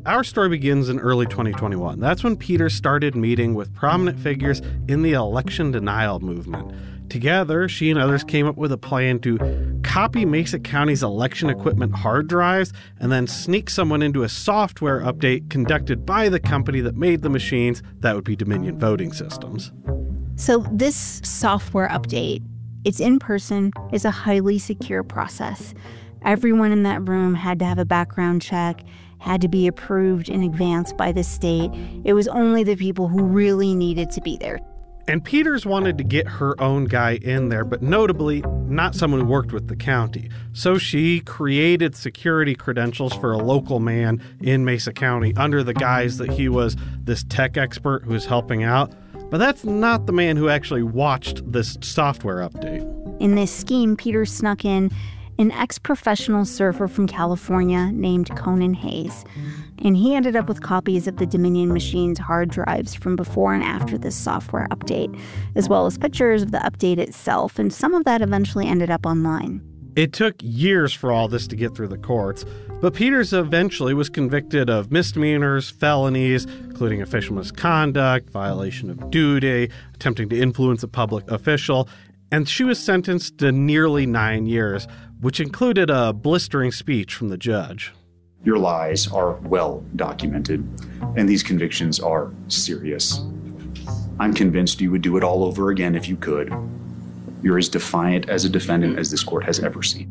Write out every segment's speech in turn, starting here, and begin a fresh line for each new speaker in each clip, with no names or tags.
our story begins in early 2021. That's when Peters started meeting with prominent figures in the election denial movement. Together, she and others came up with a plan to copy Mesa County's election equipment hard drives and then sneak someone into a software update conducted by the company that made the machines. That would be Dominion Voting Systems.
So this software update, it's in person, is a highly secure process. Everyone in that room had to have a background check, had to be approved in advance by the state. It was only the people who really needed to be there.
And Peters wanted to get her own guy in there, but notably not someone who worked with the county. So she created security credentials for a local man in Mesa County under the guise that he was this tech expert who was helping out. But that's not the man who actually watched this software update.
In this scheme, Peters snuck in an ex-professional surfer from California named Conan Hayes. And he ended up with copies of the Dominion Machines hard drives from before and after this software update, as well as pictures of the update itself, and some of that eventually ended up online.
It took years for all this to get through the courts, but Peters eventually was convicted of misdemeanors, felonies, including official misconduct, violation of duty, attempting to influence a public official, and she was sentenced to nearly 9 years, which included a blistering speech from the judge.
Your lies are well documented, and these convictions are serious. I'm convinced you would do it all over again if you could. You're as defiant as a defendant as this court has ever seen.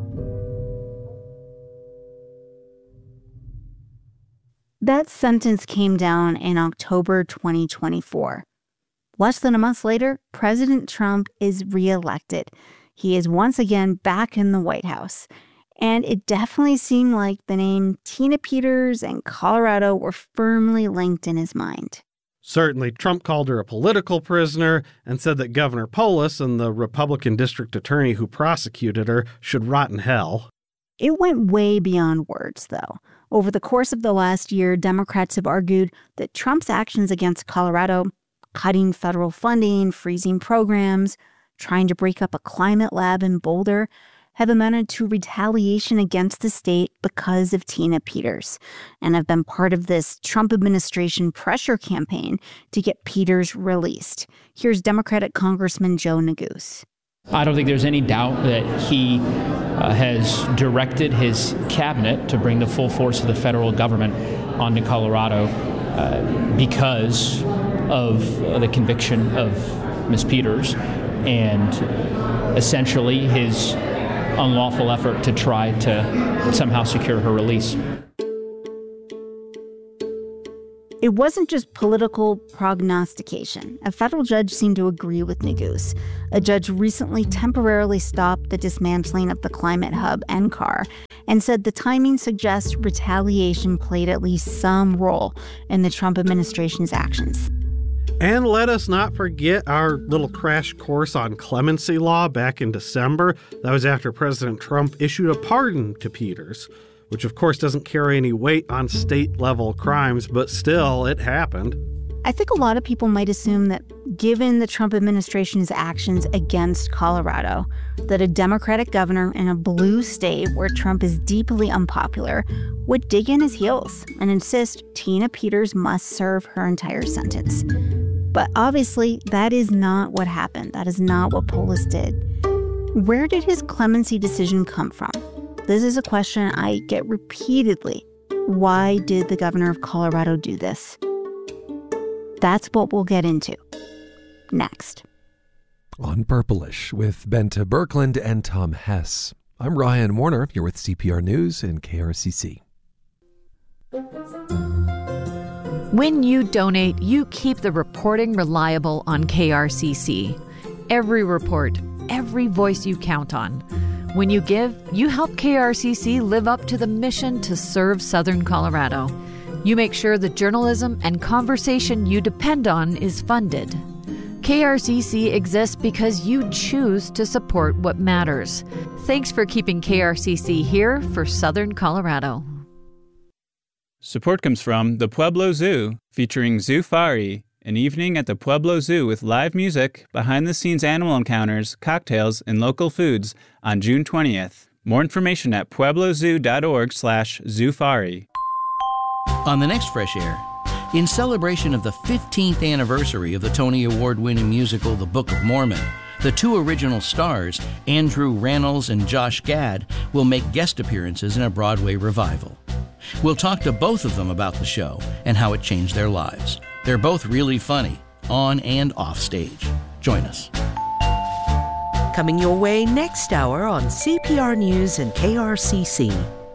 That sentence came down in October 2024. Less than a month later, President Trump is reelected. He is once again back in the White House. And it definitely seemed like the name Tina Peters and Colorado were firmly linked in his mind.
Certainly, Trump called her a political prisoner and said that Governor Polis and the Republican district attorney who prosecuted her should rot in hell.
It went way beyond words, though. Over the course of the last year, Democrats have argued that Trump's actions against Colorado, cutting federal funding, freezing programs, trying to break up a climate lab in Boulder, have amounted to retaliation against the state because of Tina Peters, and have been part of this Trump administration pressure campaign to get Peters released. Here's Democratic Congressman Joe Neguse.
I don't think there's any doubt that he has directed his cabinet to bring the full force of the federal government onto Colorado because of the conviction of Ms. Peters and essentially his unlawful effort to try to somehow secure her release.
It wasn't just political prognostication. A federal judge seemed to agree with Neguse. A judge recently temporarily stopped the dismantling of the climate hub, NCAR, and said the timing suggests retaliation played at least some role in the Trump administration's actions.
And let us not forget our little crash course on clemency law back in December. That was after President Trump issued a pardon to Peters, which of course doesn't carry any weight on state-level crimes, but still, it happened.
I think a lot of people might assume that given the Trump administration's actions against Colorado, that a Democratic governor in a blue state where Trump is deeply unpopular would dig in his heels and insist Tina Peters must serve her entire sentence. But obviously, that is not what happened. That is not what Polis did. Where did his clemency decision come from? This is a question I get repeatedly. Why did the governor of Colorado do this? That's what we'll get into next.
On Purplish with Benta Birkeland and Tom Hess. I'm Ryan Warner, here with CPR News and KRCC.
When you donate, you keep the reporting reliable on KRCC. Every report, every voice you count on. When you give, you help KRCC live up to the mission to serve Southern Colorado. You make sure the journalism and conversation you depend on is funded. KRCC exists because you choose to support what matters. Thanks for keeping KRCC here for Southern Colorado.
Support comes from the Pueblo Zoo, featuring Zoofari, an evening at the Pueblo Zoo with live music, behind-the-scenes animal encounters, cocktails, and local foods on June 20th. More information at pueblozoo.org/Zoofari.
On the next Fresh Air, in celebration of the 15th anniversary of the Tony Award-winning musical The Book of Mormon, the two original stars, Andrew Rannells and Josh Gad, will make guest appearances in a Broadway revival. We'll talk to both of them about the show and how it changed their lives. They're both really funny, on and off stage. Join us.
Coming your way next hour on CPR News and KRCC.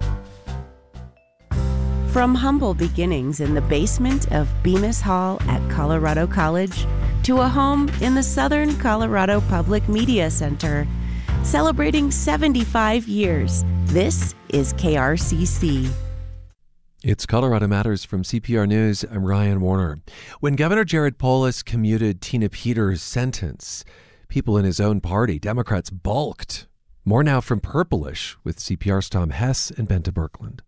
From humble beginnings in the basement of Bemis Hall at Colorado College to a home in the Southern Colorado Public Media Center, celebrating 75 years, this is KRCC.
It's Colorado Matters from CPR News. I'm Ryan Warner. When Governor Jared Polis commuted Tina Peters' sentence, people in his own party, Democrats, balked. More now from Purplish with CPR's Tom Hess and Bente Birkeland.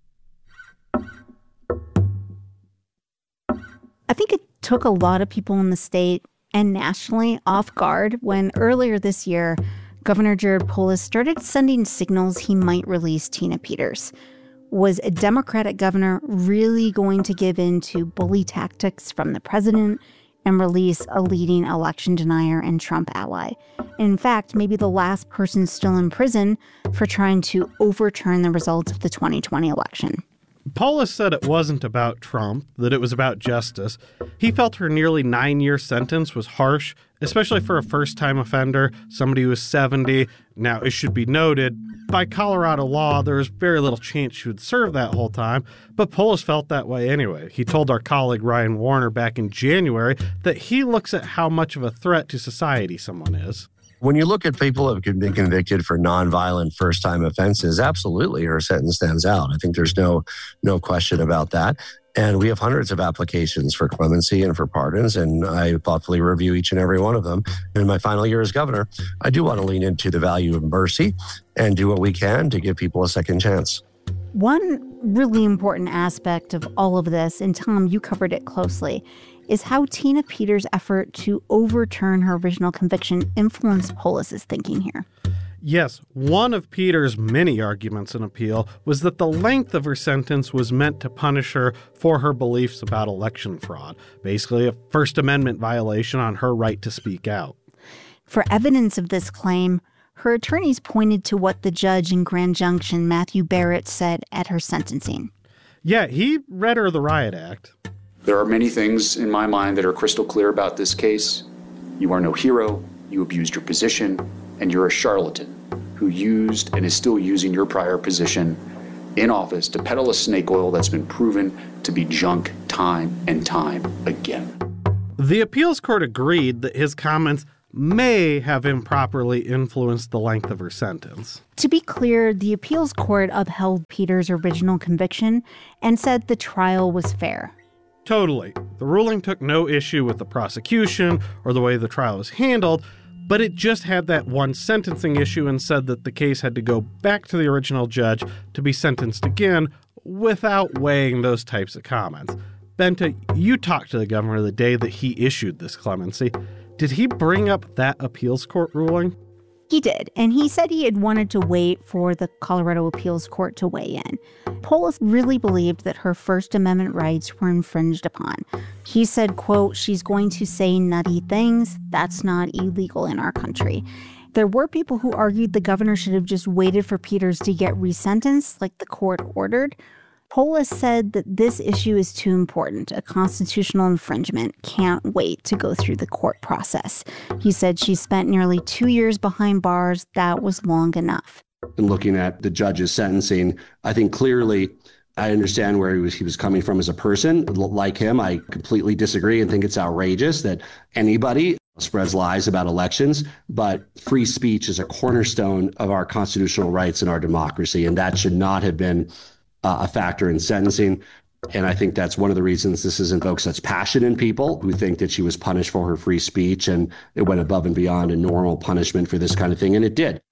I think it took a lot of people in the state and nationally off guard when earlier this year, Governor Jared Polis started sending signals he might release Tina Peters. Was a Democratic governor really going to give in to bully tactics from the president and release a leading election denier and Trump ally? In fact, maybe the last person still in prison for trying to overturn the results of the 2020 election.
Polis said it wasn't about Trump, that it was about justice. He felt her nearly 9-year sentence was harsh, especially for a first-time offender, somebody who was 70. Now, it should be noted, by Colorado law, there was very little chance she would serve that whole time, but Polis felt that way anyway. He told our colleague Ryan Warner back in January that he looks at how much of a threat to society someone is.
When you look at people who have been convicted for nonviolent first-time offenses, absolutely her sentence stands out. I think there's no question about that. And we have hundreds of applications for clemency and for pardons, and I thoughtfully review each and every one of them. In my final year as governor, I do want to lean into the value of mercy and do what we can to give people a second chance.
One really important aspect of all of this, and Tom, you covered it closely, is how Tina Peters' effort to overturn her original conviction influenced Polis's thinking here.
Yes, one of Peters' many arguments in appeal was that the length of her sentence was meant to punish her for her beliefs about election fraud, basically a First Amendment violation on her right to speak out.
For evidence of this claim, her attorneys pointed to what the judge in Grand Junction, Matthew Barrett, said at her sentencing.
Yeah, he read her the Riot Act.
There are many things in my mind that are crystal clear about this case. You are no hero, you abused your position, and you're a charlatan who used and is still using your prior position in office to peddle a snake oil that's been proven to be junk time and time again.
The appeals court agreed that his comments may have improperly influenced the length of her sentence.
To be clear, the appeals court upheld Peters' original conviction and said the trial was fair.
Totally. The ruling took no issue with the prosecution or the way the trial was handled, but it just had that one sentencing issue and said that the case had to go back to the original judge to be sentenced again without weighing those types of comments. Bente, you talked to the governor the day that he issued this clemency. Did he bring up that appeals court ruling?
He did, and he said he had wanted to wait for the Colorado Appeals Court to weigh in. Polis really believed that her First Amendment rights were infringed upon. He said, quote, "She's going to say nutty things. That's not illegal in our country." There were people who argued the governor should have just waited for Peters to get resentenced like the court ordered. Polis said that this issue is too important. A constitutional infringement can't wait to go through the court process. He said she spent nearly 2 years behind bars. That was long enough.
And looking at the judge's sentencing, I think clearly I understand where he was coming from as a person. Like him, I completely disagree and think it's outrageous that anybody spreads lies about elections, but free speech is a cornerstone of our constitutional rights and our democracy, and that should not have been a factor in sentencing. And I think that's one of the reasons this has invoked such passion in people who think that she was punished for her free speech and it went above and beyond a normal punishment for this kind of thing. And it did.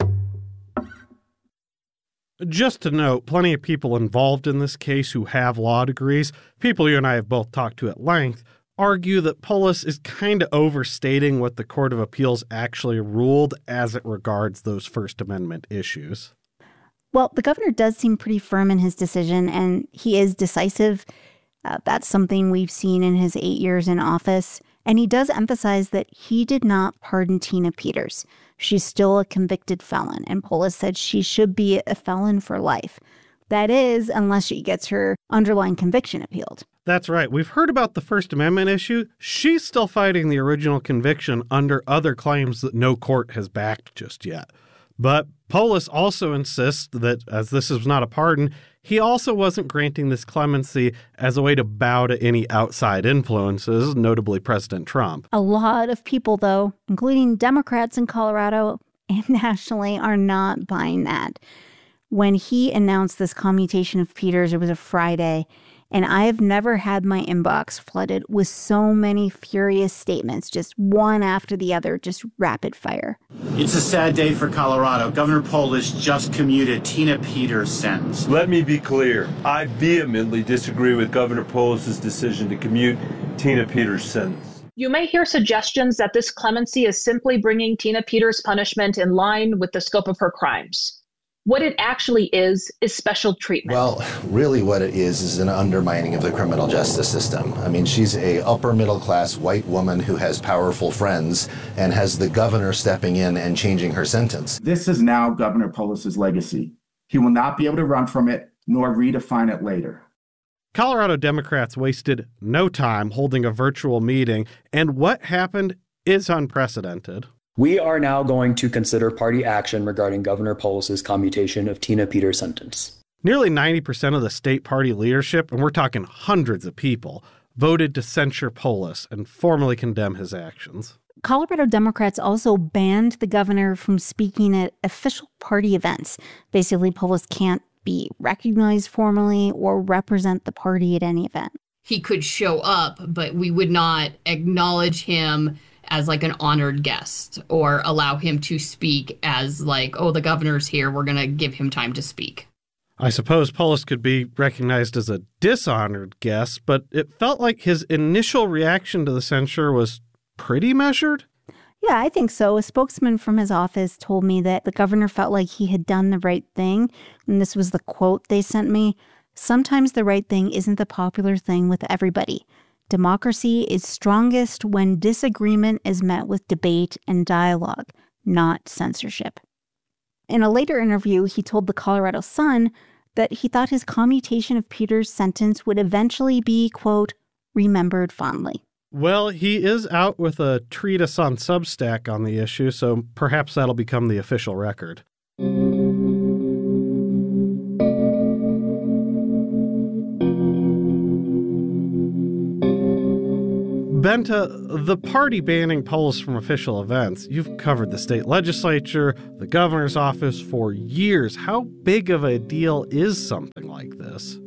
Just to note, plenty of people involved in this case who have law degrees, people you and I have both talked to at length, argue that Polis is kind of overstating what the Court of Appeals actually ruled as it regards those First Amendment issues.
Well, the governor does seem pretty firm in his decision, and he is decisive. That's something we've seen in his 8 years in office. And he does emphasize that he did not pardon Tina Peters. She's still a convicted felon, and Polis said she should be a felon for life. That is, unless she gets her underlying conviction appealed.
That's right. We've heard about the First Amendment issue. She's still fighting the original conviction under other claims that no court has backed just yet. But Polis also insists that, as this is not a pardon, he also wasn't granting this clemency as a way to bow to any outside influences, notably President Trump.
A lot of people, though, including Democrats in Colorado and nationally, are not buying that. When he announced this commutation of Peters, it was a Friday, and I have never had my inbox flooded with so many furious statements, just one after the other, just rapid fire.
It's a sad day for Colorado. Governor Polis just commuted Tina Peters' sentence.
Let me be clear. I vehemently disagree with Governor Polis' decision to commute Tina Peters' sentence.
You may hear suggestions that this clemency is simply bringing Tina Peters' punishment in line with the scope of her crimes. What it actually is special treatment.
Well, really what it is an undermining of the criminal justice system. I mean, she's a upper middle class white woman who has powerful friends and has the governor stepping in and changing her sentence.
This is now Governor Polis's legacy. He will not be able to run from it nor redefine it later.
Colorado Democrats wasted no time holding a virtual meeting, and what happened is unprecedented.
We are now going to consider party action regarding Governor Polis's commutation of Tina Peters' sentence.
Nearly 90% of the state party leadership, and we're talking hundreds of people, voted to censure Polis and formally condemn his actions.
Colorado Democrats also banned the governor from speaking at official party events. Basically, Polis can't be recognized formally or represent the party at any event.
He could show up, but we would not acknowledge him as like an honored guest or allow him to speak as like, oh, the governor's here, we're going to give him time to speak.
I suppose Polis could be recognized as a dishonored guest, but it felt like his initial reaction to the censure was pretty measured.
Yeah, I think so. A spokesman from his office told me that the governor felt like he had done the right thing. And this was the quote they sent me. Sometimes the right thing isn't the popular thing with everybody. Democracy is strongest when disagreement is met with debate and dialogue, not censorship. In a later interview, he told the Colorado Sun that he thought his commutation of Peters' sentence would eventually be, quote, remembered fondly.
Well, he is out with a treatise on Substack on the issue, so perhaps that'll become the official record. Benta, the party banning Polis from official events, you've covered the state legislature, the governor's office for years. How big of a deal is something like this?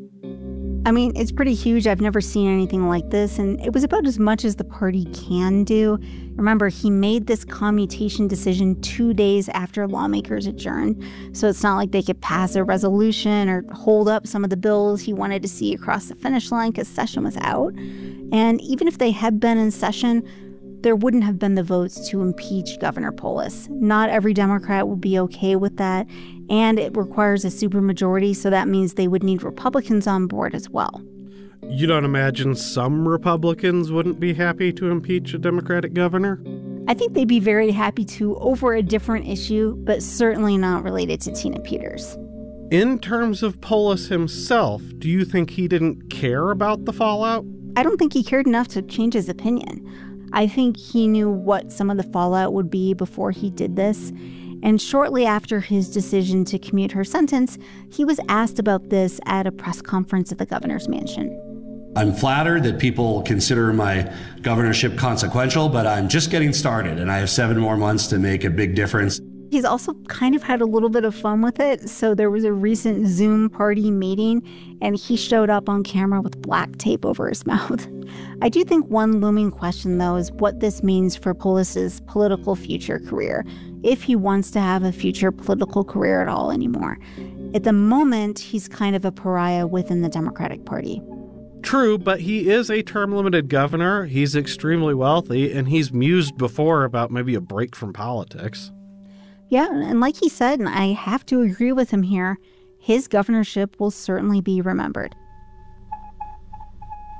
I mean, it's pretty huge. I've never seen anything like this, and it was about as much as the party can do. Remember, he made this commutation decision 2 days after lawmakers adjourned, so it's not like they could pass a resolution or hold up some of the bills he wanted to see across the finish line because session was out. And even if they had been in session, there wouldn't have been the votes to impeach Governor Polis. Not every Democrat would be okay with that, and it requires a supermajority, so that means they would need Republicans on board as well.
You don't imagine some Republicans wouldn't be happy to impeach a Democratic governor?
I think they'd be very happy to over a different issue, but certainly not related to Tina Peters.
In terms of Polis himself, do you think he didn't care about the fallout?
I don't think he cared enough to change his opinion. I think he knew what some of the fallout would be before he did this. And shortly after his decision to commute her sentence, he was asked about this at a press conference at the governor's mansion.
I'm flattered that people consider my governorship consequential, but I'm just getting started, and I have 7 more months to make a big difference.
He's also kind of had a little bit of fun with it. So there was a recent Zoom party meeting, and he showed up on camera with black tape over his mouth. I do think one looming question, though, is what this means for Polis's political future career, if he wants to have a future political career at all anymore. At the moment, he's kind of a pariah within the Democratic Party.
True, but he is a term-limited governor. He's extremely wealthy, and he's mused before about maybe a break from politics.
Yeah, and like he said, and I have to agree with him here, his governorship will certainly be remembered.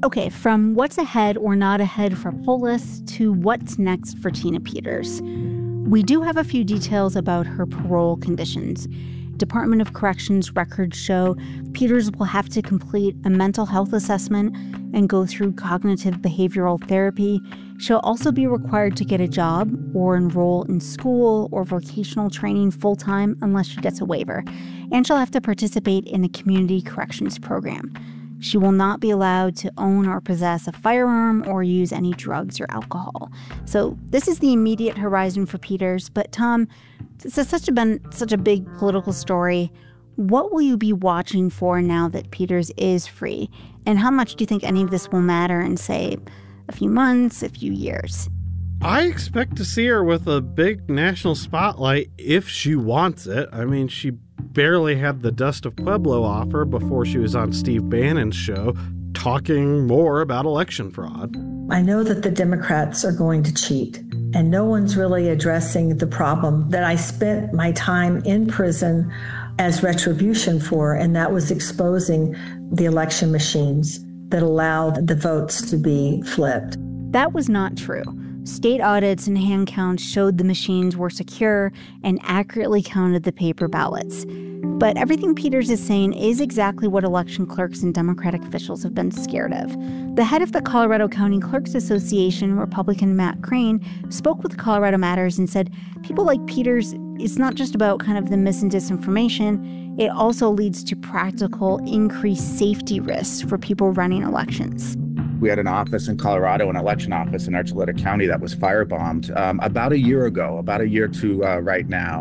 Okay, from what's ahead or not ahead for Polis to what's next for Tina Peters. We do have a few details about her parole conditions. Department of Corrections records show Peters will have to complete a mental health assessment and go through cognitive behavioral therapy. She'll also be required to get a job or enroll in school or vocational training full-time unless she gets a waiver. And she'll have to participate in a community corrections program. She will not be allowed to own or possess a firearm or use any drugs or alcohol. So this is the immediate horizon for Peters. But Tom, this has been such a big political story. What will you be watching for now that Peters is free? And how much do you think any of this will matter in, say, a few months, a few years?
I expect to see her with a big national spotlight if she wants it. I mean, she barely had the Dust of Pueblo offer before she was on Steve Bannon's show talking more about election fraud.
I know that the Democrats are going to cheat, and no one's really addressing the problem that I spent my time in prison as retribution for, and that was exposing the election machines that allowed the votes to be flipped.
That was not true. State audits and hand counts showed the machines were secure and accurately counted the paper ballots. But everything Peters is saying is exactly what election clerks and Democratic officials have been scared of. The head of the Colorado County Clerks Association, Republican Matt Crane, spoke with Colorado Matters and said people like Peters, it's not just about kind of the mis and disinformation, it also leads to practical increased safety risks for people running elections.
We had an office in Colorado, an election office in Archuleta County that was firebombed about a year to right now.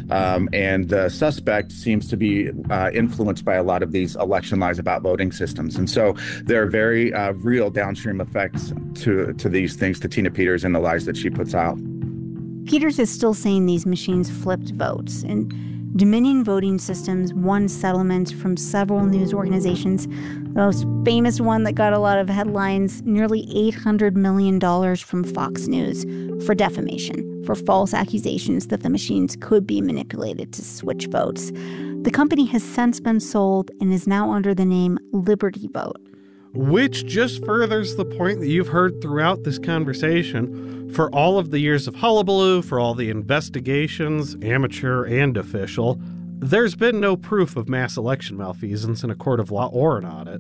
And the suspect seems to be influenced by a lot of these election lies about voting systems. And so there are very real downstream effects to these things, to Tina Peters and the lies that she puts out.
Peters is still saying these machines flipped votes. And Dominion Voting Systems won settlements from several news organizations. The most famous one that got a lot of headlines, nearly $800 million from Fox News for defamation, for false accusations that the machines could be manipulated to switch votes. The company has since been sold and is now under the name Liberty Vote.
Which just furthers the point that you've heard throughout this conversation. For all of the years of hullabaloo, for all the investigations, amateur and official, there's been no proof of mass election malfeasance in a court of law or an audit.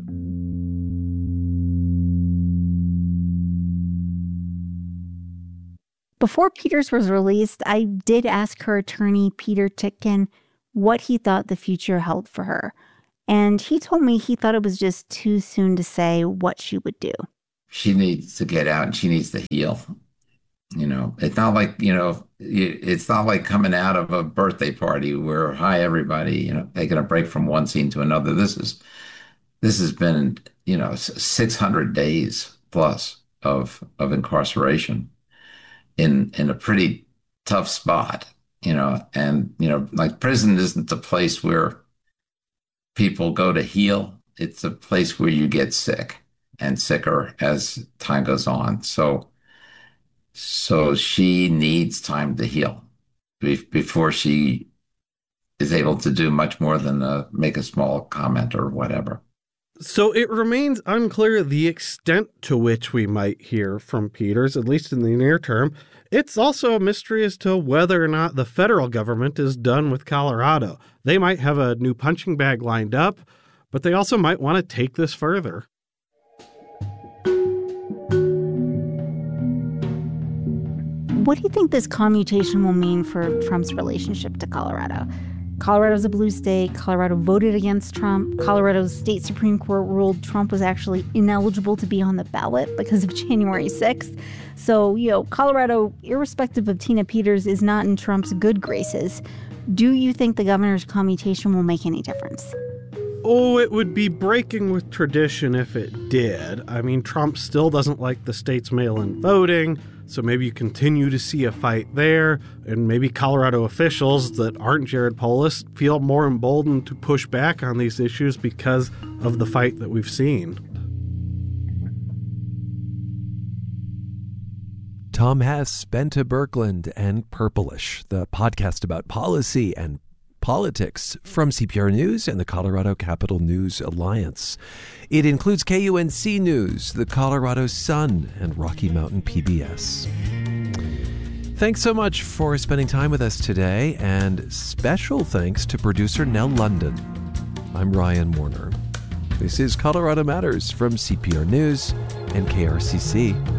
Before Peters was released, I did ask her attorney, Peter Titkin, what he thought the future held for her. And he told me he thought it was just too soon to say what she would do.
She needs to get out and she needs to heal. You know, it's not like, it's not like coming out of a birthday party where, hi, everybody, taking a break from one scene to another. This has been, 600 days plus of incarceration in a pretty tough spot, like prison isn't the place where people go to heal. It's a place where you get sick and sicker as time goes on. So she needs time to heal before she is able to do much more than make a small comment or whatever.
So it remains unclear the extent to which we might hear from Peters, at least in the near term. It's also a mystery as to whether or not the federal government is done with Colorado. They might have a new punching bag lined up, but they also might want to take this further.
What do you think this commutation will mean for Trump's relationship to Colorado? Colorado's a blue state. Colorado voted against Trump. Colorado's state Supreme Court ruled Trump was actually ineligible to be on the ballot because of January 6th. So, Colorado, irrespective of Tina Peters, is not in Trump's good graces. Do you think the governor's commutation will make any difference?
Oh, it would be breaking with tradition if it did. I mean, Trump still doesn't like the state's mail-in voting, so maybe you continue to see a fight there, and maybe Colorado officials that aren't Jared Polis feel more emboldened to push back on these issues because of the fight that we've seen.
Tom Hess, Bente Birkeland, and Purplish, the podcast about policy and politics from CPR News and the Colorado Capital News Alliance. It includes KUNC News, the Colorado Sun, and Rocky Mountain PBS. Thanks so much for spending time with us today, and special thanks to producer Nell London. I'm Ryan Warner. This is Colorado Matters from CPR News and KRCC.